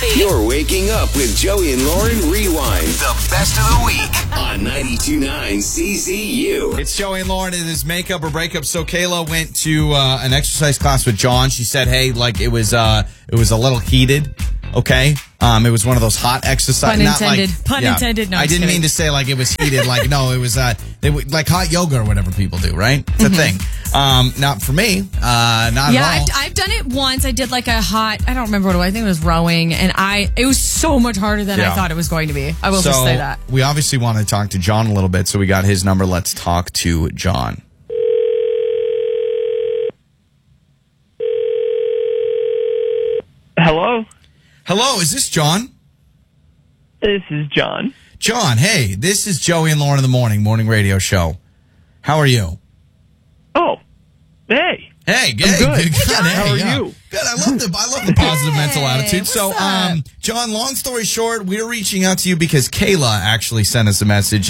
You're waking up with Joey and Lauren Rewind. The best of the week on 92.9 CZU. It's Joey and Lauren. It is makeup or breakup. So Kayla went to an exercise class with John. She said, "Hey, like it was a little heated." Okay, it was one of those hot exercise. Pun intended. Pun intended. No, I didn't mean to say like it was heated. Like no, it was like hot yoga or whatever people do. Right? It's a thing. Not for me. Not at all. Yeah, I've done it once. I did like a hot. I don't remember what it was. I think it was rowing, and it was so much harder than I thought it was going to be. I will just say that. We obviously want to talk to John a little bit, so we got his number. Let's talk to John. Hello? Hello, is this John? This is John. John, hey, this is Joey and Lauren in the morning radio show. How are you? Oh, hey. Hey, good. Good. How are you? Good. I love the positive mental attitude. So, John, long story short, we're reaching out to you because Kayla actually sent us a message.